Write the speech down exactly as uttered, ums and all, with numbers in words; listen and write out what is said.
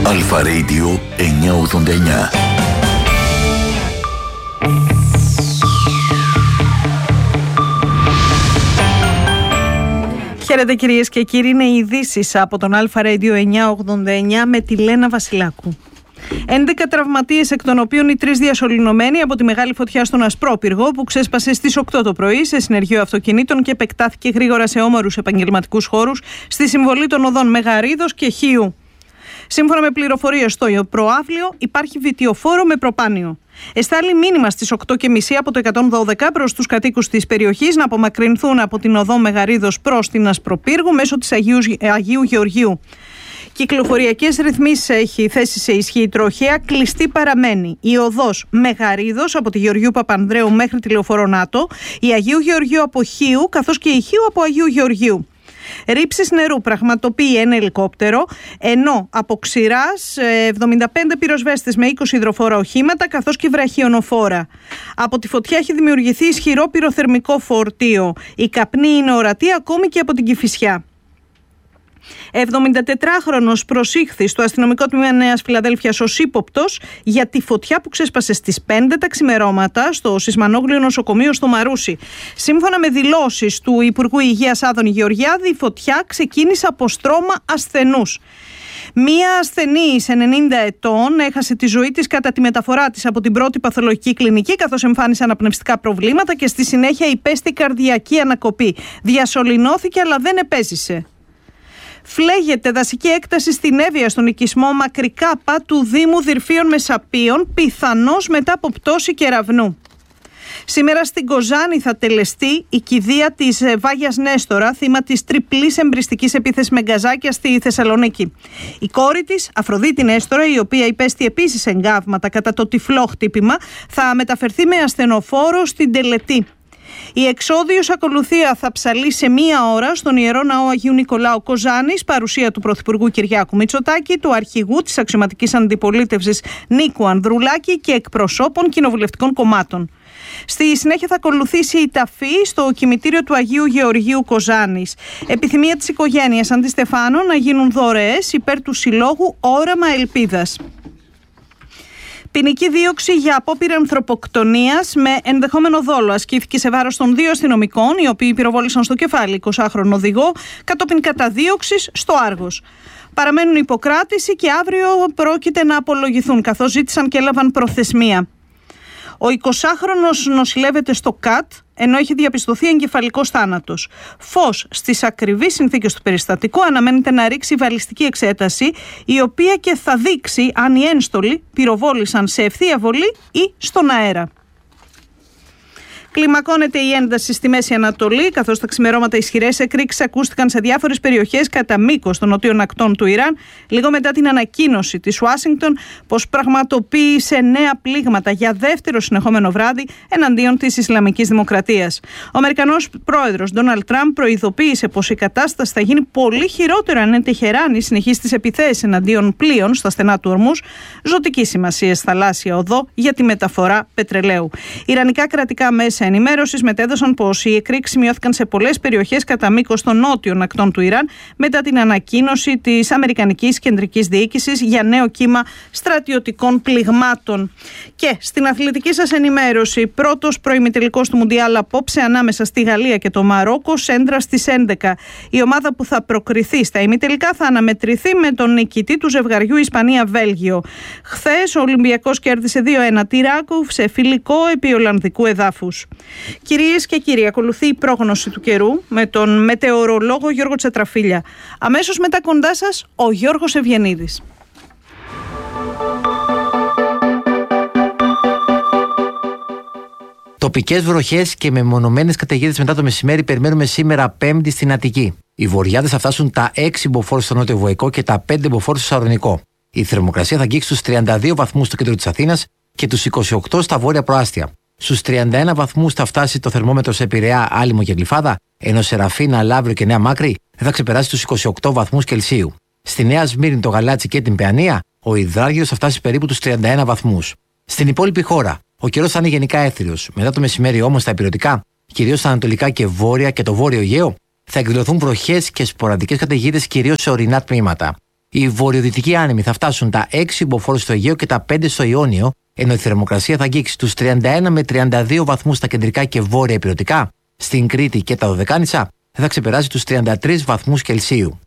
Αλφα Radio εννιακόσια ογδόντα εννιά. Χαίρετε κυρίες και κύριοι, είναι οι ειδήσεις από τον Αλφα Radio εννιακόσια ογδόντα εννιά με τη Λένα Βασιλάκου. έντεκα τραυματίες, εκ των οποίων οι τρεις διασωληνωμένοι από τη μεγάλη φωτιά στον Ασπρόπυργο που ξέσπασε στις οκτώ το πρωί σε συνεργείο αυτοκινήτων και επεκτάθηκε γρήγορα σε όμορους επαγγελματικούς χώρους στη συμβολή των οδών Μεγαρίδος και Χίου. Σύμφωνα με πληροφορίες στο προάβλιο υπάρχει βιτιοφόρο με προπάνιο. Εστάλει μήνυμα στις οκτώ και μισή από το εκατόν δώδεκα προς τους κατοίκους της περιοχής να απομακρυνθούν από την οδό Μεγαρίδος προς την Ασπροπύργου μέσω της Αγίου, Αγίου Γεωργίου. Κυκλοφοριακές ρυθμίσεις έχει θέσει σε ισχύ η τροχέα, κλειστή παραμένει η οδός Μεγαρίδος από τη Γεωργίου Παπανδρέου μέχρι τη Λεωφόρο Νάτο, η Αγίου Γεωργίου από Χίου καθώς και η Χίου από Αγίου Γεωργίου. Ρήψεις νερού πραγματοποιεί ένα ελικόπτερο, ενώ από Ξηράς εβδομήντα πέντε πυροσβέστες με είκοσι υδροφόρα οχήματα καθώς και βραχιονοφόρα. Από τη φωτιά έχει δημιουργηθεί ισχυρό πυροθερμικό φορτίο. Η καπνή είναι ορατή ακόμη και από την Κηφισιά. εβδομηντατετράχρονος προσήχθη στο αστυνομικό τμήμα Νέας Φιλαδέλφειας ως ύποπτος για τη φωτιά που ξέσπασε στις πέντε τα ξημερώματα στο Σισμανόγλιο νοσοκομείο στο Μαρούσι. Σύμφωνα με δηλώσεις του Υπουργού Υγείας Άδωνη Γεωργιάδη, η φωτιά ξεκίνησε από στρώμα ασθενούς. Μία ασθενής ενενήντα ετών έχασε τη ζωή της κατά τη μεταφορά της από την πρώτη παθολογική κλινική, καθώς εμφάνισε αναπνευστικά προβλήματα και στη συνέχεια υπέστη καρδιακή ανακοπή. Διασωληνώθηκε αλλά δεν επέζησε. Φλέγεται δασική έκταση στην Εύβοια στον οικισμό Μακρικάπα του Δήμου Δυρφίων Μεσαπίων, πιθανώς μετά από πτώση κεραυνού. Σήμερα στην Κοζάνη θα τελεστεί η κηδεία της Βάγιας Νέστορα, θύμα της τριπλής εμπριστικής επίθεσης με γκαζάκια στη Θεσσαλονίκη. Η κόρη της, Αφροδίτη Νέστορα, η οποία υπέστη επίσης εγκάβματα κατά το τυφλό χτύπημα, θα μεταφερθεί με ασθενοφόρο στην Τελετή. Η εξόδιος ακολουθία θα ψαλεί σε μία ώρα στον Ιερό Ναό Αγίου Νικολάου Κοζάνης, παρουσία του Πρωθυπουργού Κυριάκου Μητσοτάκη, του αρχηγού της αξιωματικής αντιπολίτευσης Νίκου Ανδρουλάκη και εκπροσώπων κοινοβουλευτικών κομμάτων. Στη συνέχεια θα ακολουθήσει η ταφή στο κημητήριο του Αγίου Γεωργίου Κοζάνης. Επιθυμία της οικογένειας Αντιστεφάνο να γίνουν δωρεές υπέρ του συλλόγου Όραμα Ελπίδας. Ποινική δίωξη για απόπειρα ανθρωποκτονίας με ενδεχόμενο δόλο ασκήθηκε σε βάρος των δύο αστυνομικών, οι οποίοι πυροβόλησαν στο κεφάλι εικοσάχρονο οδηγό κατόπιν καταδίωξης στο Άργος. Παραμένουν υποκράτηση και αύριο πρόκειται να απολογηθούν, καθώς ζήτησαν και έλαβαν προθεσμία. Ο εικοσάχρονος νοσηλεύεται στο ΚΑΤ, ενώ έχει διαπιστωθεί εγκεφαλικός θάνατος. Φως στις ακριβείς συνθήκες του περιστατικού αναμένεται να ρίξει βαλιστική εξέταση, η οποία και θα δείξει αν οι ένστολοι πυροβόλησαν σε ευθεία βολή ή στον αέρα. Κλιμακώνεται η ένταση στη Μέση Ανατολή, καθώς τα ξημερώματα ισχυρές εκρήξεις ακούστηκαν σε διάφορες περιοχές κατά μήκος των νοτίων ακτών του Ιράν, λίγο μετά την ανακοίνωση της Ουάσιγκτον πως πραγματοποίησε νέα πλήγματα για δεύτερο συνεχόμενο βράδυ εναντίον της Ισλαμικής Δημοκρατίας. Ο Αμερικανός πρόεδρος Ντόναλντ Τραμπ προειδοποίησε πως η κατάσταση θα γίνει πολύ χειρότερο αν η Τεχεράνη συνεχίσει τις επιθέσεις εναντίον πλοίων στα στενά του Ορμούς, ζωτική σημασία θαλάσσια οδό για τη μεταφορά πετρελαίου. Ιρανικά κρατικά μέσα ενημέρωσης μετέδωσαν πως οι εκρήξεις σημειώθηκαν σε πολλές περιοχές κατά μήκος των νότιων ακτών του Ιράν μετά την ανακοίνωση της Αμερικανικής Κεντρικής Διοίκησης για νέο κύμα στρατιωτικών πληγμάτων. Και στην αθλητική σας ενημέρωση, πρώτος προημιτελικός του Μουντιάλ απόψε ανάμεσα στη Γαλλία και το Μαρόκο, σέντρα στις έντεκα. Η ομάδα που θα προκριθεί στα ημιτελικά θα αναμετρηθεί με τον νικητή του ζευγαριού Ισπανία-Βέλγιο. Χθες ο Ολυμπιακός κέρδισε δύο ένα τη Ράκουφ σε φιλικό επί Ολλανδικού εδάφους. Κυρίες και κύριοι, ακολουθεί η πρόγνωση του καιρού με τον μετεωρολόγο Γιώργο Τσατραφίλια. Αμέσως μετά κοντά σας ο Γιώργος Ευγενίδης. Τοπικές βροχές και μεμονωμένες καταιγίδες μετά το μεσημέρι περιμένουμε σήμερα Πέμπτη στην Αττική. Οι βορειάδες θα φτάσουν τα έξι μποφόρ στο νότιο Βοϊκό και τα πέντε μποφόρ στο Σαρονικό. Η θερμοκρασία θα αγγίξει στους τριάντα δύο βαθμούς στο κέντρο της Αθήνας και τους είκοσι οκτώ στα βόρεια προάστια. Στους τριάντα ένα βαθμούς θα φτάσει το θερμόμετρο σε Πειραιά, Άλυμο και Γλυφάδα, ενώ σε Ραφίνα, Λαύριο και Νέα Μάκρη δεν θα ξεπεράσει τους είκοσι οκτώ βαθμούς Κελσίου. Στη Νέα Σμύρνη, το Γαλάτσι και την Παιανία, ο Ιδράγιος θα φτάσει περίπου τους τριάντα ένα βαθμούς. Στην υπόλοιπη χώρα, ο καιρός θα είναι γενικά έθριος. Μετά το μεσημέρι όμως στα ηπειρωτικά, κυρίως στα ανατολικά και βόρεια και το βόρειο Αιγαίο, θα εκδηλωθούν βροχές και σποραδικές καταιγίδες κυρίως σε ορεινά τμήματα. Οι βορειοδυτικοί άνεμοι θα φτάσουν τα έξι μποφόρ στο Αιγαίο και τα πέντε στο Ιόνιο, ενώ η θερμοκρασία θα αγγίξει τους τριάντα ένα με τριάντα δύο βαθμούς στα κεντρικά και βόρεια ηπειρωτικά. Στην Κρήτη και τα Δωδεκάνησα θα ξεπεράσει τους τριάντα τρεις βαθμούς Κελσίου.